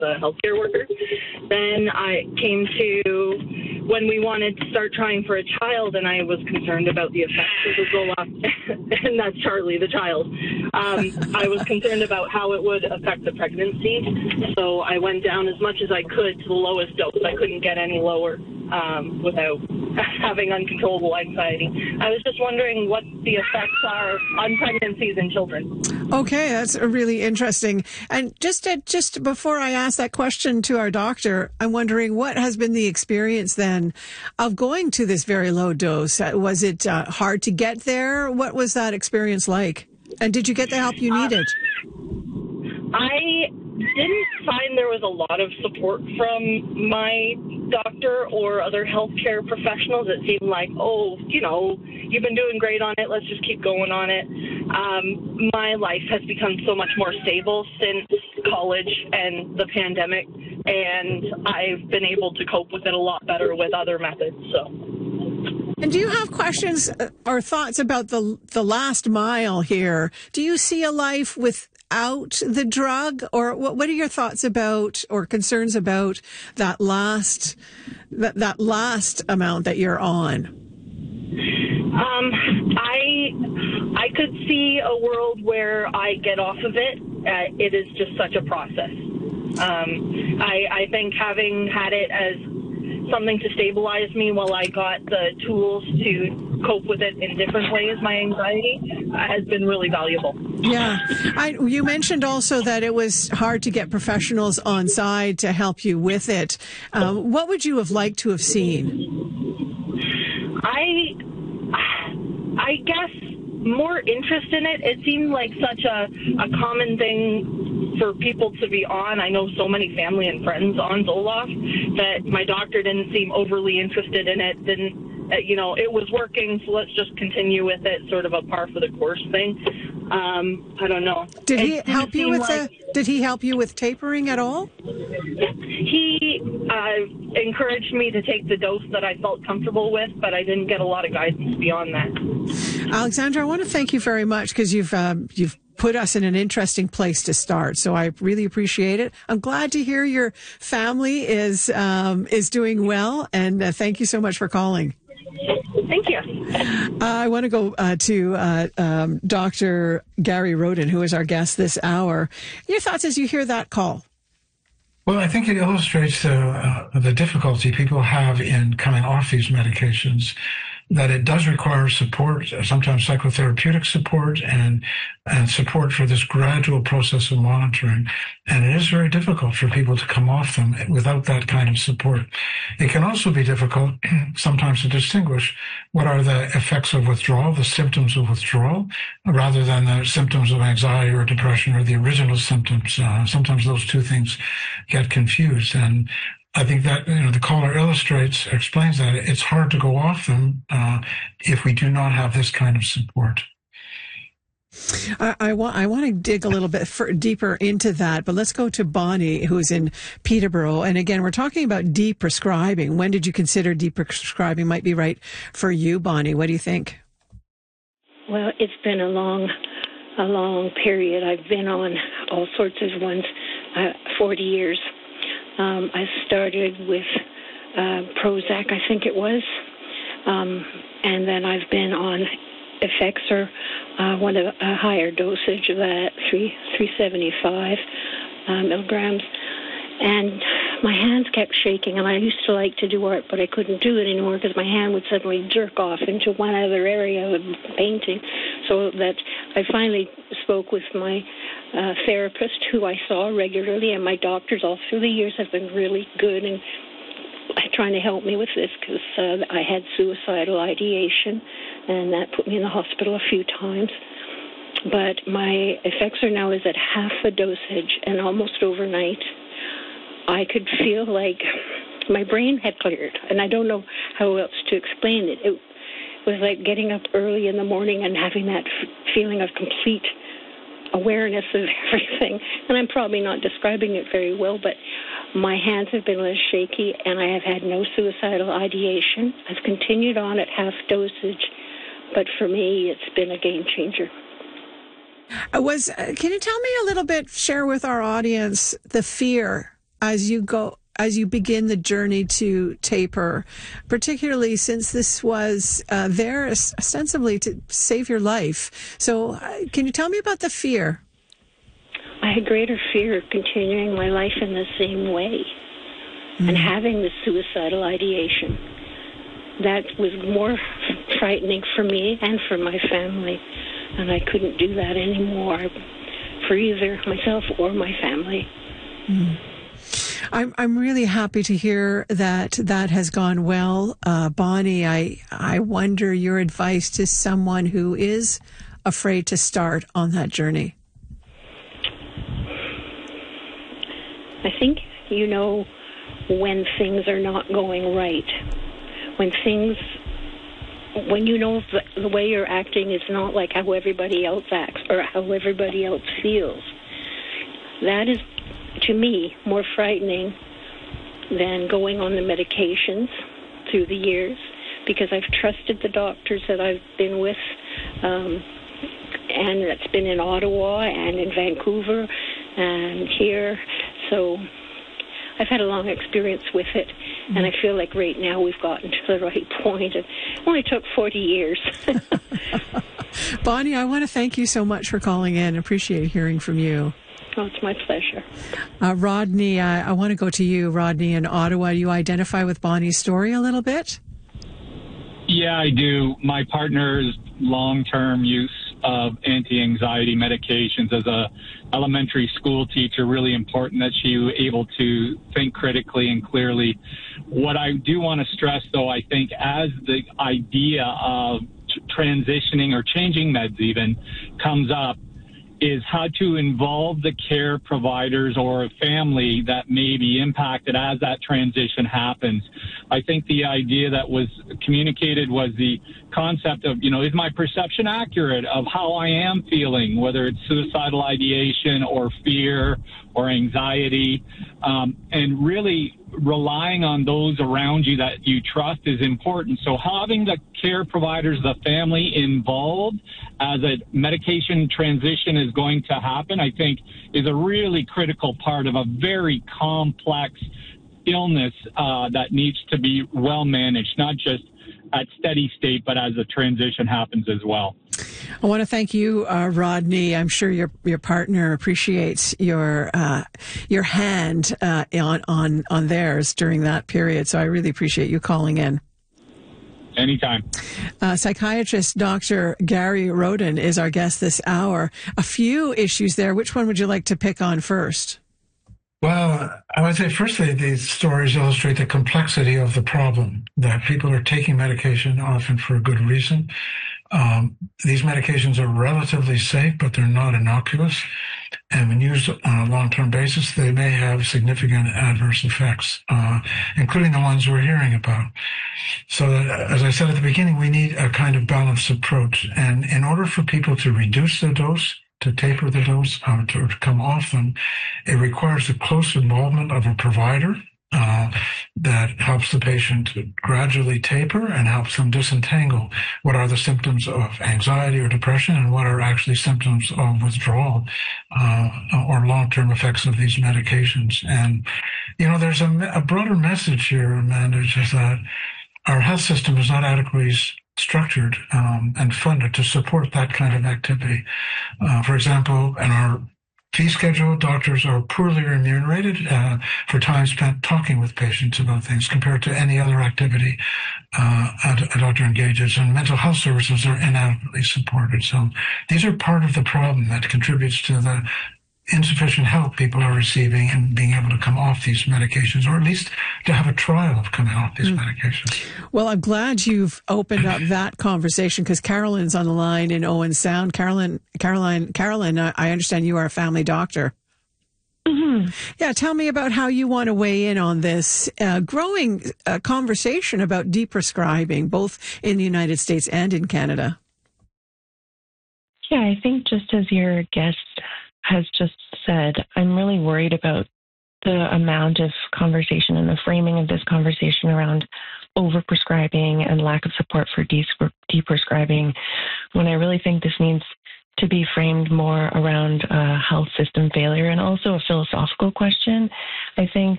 a healthcare worker. Then I came to when we wanted to start trying for a child, and I was concerned about the effects of the Zoloft, and that's Charlie, the child. I was concerned about how it would affect the pregnancy, so I went down as much as I could to the lowest dose. I couldn't get any lower without having uncontrollable anxiety. I was just wondering what the effects are on pregnancies in children. Okay, that's really interesting. And just before I ask that question to our doctor, I'm wondering what has been the experience then of going to this very low dose? Was it hard to get there? What was that experience like? And did you get the help you needed? I didn't find there was a lot of support from my doctor or other healthcare professionals. It seemed like, you've been doing great on it. Let's just keep going on it. My life has become so much more stable since college and the pandemic, and I've been able to cope with it a lot better with other methods. So. And do you have questions or thoughts about the last mile here? Do you see a life without the drug, or what are your thoughts about or concerns about that last amount that you're on? I could see a world where I get off of it. It is just such a process. I think having had it as something to stabilize me while I got the tools to cope with it in different ways, my anxiety, has been really valuable. Yeah. You mentioned also that it was hard to get professionals on side to help you with it. What would you have liked to have seen? I guess more interest in it. It seemed like such a common thing for people to be on. I know so many family and friends on Zoloft that my doctor didn't seem overly interested in it. It was working, so let's just continue with it, sort of a par for the course thing. I don't know. Did he help you with tapering at all? He encouraged me to take the dose that I felt comfortable with, but I didn't get a lot of guidance beyond that. Alexandra, I want to thank you very much because you've put us in an interesting place to start. So I really appreciate it. I'm glad to hear your family is doing well, and thank you so much for calling. Thank you. I want to go to Dr. Gary Roden, who is our guest this hour. Your thoughts as you hear that call? Well, I think it illustrates the difficulty people have in coming off these medications, that it does require support, sometimes psychotherapeutic support and support for this gradual process of monitoring. And it is very difficult for people to come off them without that kind of support. It can also be difficult sometimes to distinguish what are the effects of withdrawal, the symptoms of withdrawal, rather than the symptoms of anxiety or depression or the original symptoms. Sometimes those two things get confused. And I think that the caller explains that it's hard to go off them if we do not have this kind of support. I want to dig a little bit deeper into that, but let's go to Bonnie, who's in Peterborough. And again, we're talking about deprescribing. When did you consider deprescribing might be right for you, Bonnie? What do you think? Well, it's been a long period. I've been on all sorts of ones, 40 years. I started with Prozac, I think it was, and then I've been on Effexor, a higher dosage of that, 375 milligrams, and my hands kept shaking, and I used to like to do art, but I couldn't do it anymore because my hand would suddenly jerk off into one other area of painting, so that I finally spoke with my therapist, who I saw regularly, and my doctors all through the years have been really good and trying to help me with this because I had suicidal ideation, and that put me in the hospital a few times. But my Effexor now is at half the dosage, and almost overnight, I could feel like my brain had cleared, and I don't know how else to explain it. It was like getting up early in the morning and having that feeling of complete awareness of everything. And I'm probably not describing it very well, but my hands have been less shaky, and I have had no suicidal ideation. I've continued on at half dosage, but for me, it's been a game changer. Can you tell me a little bit, share with our audience, the fear as you begin the journey to taper, particularly since this was there ostensibly to save your life. So can you tell me about the fear? I had greater fear of continuing my life in the same way and having the suicidal ideation. That was more frightening for me and for my family, and I couldn't do that anymore for either myself or my family. I'm really happy to hear that has gone well. Bonnie, I wonder your advice to someone who is afraid to start on that journey. I think you know when things are not going right. When you know the way you're acting is not like how everybody else acts or how everybody else feels. That is, to me, more frightening than going on the medications through the years, because I've trusted the doctors that I've been with, and that's been in Ottawa and in Vancouver and here. So I've had a long experience with it, and I feel like right now we've gotten to the right point. It only took 40 years. Bonnie, I want to thank you so much for calling in. Appreciate hearing from you. Oh, it's my pleasure. Rodney, I want to go to you, Rodney, in Ottawa. Do you identify with Bonnie's story a little bit? Yeah, I do. My partner's long-term use of anti-anxiety medications as a elementary school teacher, really important that she was able to think critically and clearly. What I do want to stress, though, I think as the idea of transitioning or changing meds even comes up, is how to involve the care providers or a family that may be impacted as that transition happens. I think the idea that was communicated was the concept of, is my perception accurate of how I am feeling, whether it's suicidal ideation or fear or anxiety, and really relying on those around you that you trust is important. So having the care providers, the family involved as a medication transition is going to happen, I think is a really critical part of a very complex illness that needs to be well managed, not just at steady state, but as the transition happens as well. I want to thank you, Rodney. I'm sure your partner appreciates your hand on theirs during that period. So I really appreciate you calling in. Anytime. Psychiatrist Dr. Gary Rodin is our guest this hour. A few issues there. Which one would you like to pick on first? Well, I would say firstly, these stories illustrate the complexity of the problem, that people are taking medication often for a good reason. These medications are relatively safe, but they're not innocuous. And when used on a long-term basis, they may have significant adverse effects, including the ones we're hearing about. So as I said at the beginning, we need a kind of balanced approach. And in order for people to reduce the dose, to taper the dose, to come off them, it requires the close involvement of a provider that helps the patient gradually taper and helps them disentangle what are the symptoms of anxiety or depression and what are actually symptoms of withdrawal or long-term effects of these medications. And, there's a broader message here, Amanda, is that our health system is not adequately structured and funded to support that kind of activity. For example, in our fee schedule, doctors are poorly remunerated for time spent talking with patients about things compared to any other activity a doctor engages, and mental health services are inadequately supported. So these are part of the problem that contributes to the insufficient help people are receiving and being able to come off these medications, or at least to have a trial of coming off these medications. Well, I'm glad you've opened up that conversation, because Carolyn's on the line in Owen Sound. Carolyn, I understand you are a family doctor. Mm-hmm. Yeah, tell me about how you want to weigh in on this growing conversation about deprescribing, both in the United States and in Canada. Yeah, I think just as your guest has just said, I'm really worried about the amount of conversation and the framing of this conversation around overprescribing and lack of support for deprescribing, when I really think this needs to be framed more around health system failure and also a philosophical question. I think